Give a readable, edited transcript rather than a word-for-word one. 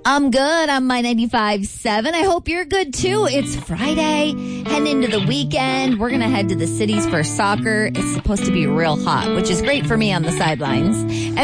I'm good on my 95.7. I hope you're good too. It's Friday, heading into the weekend. We're going to head to the cities for soccer. It's supposed to be real hot, which is great for me on the sidelines.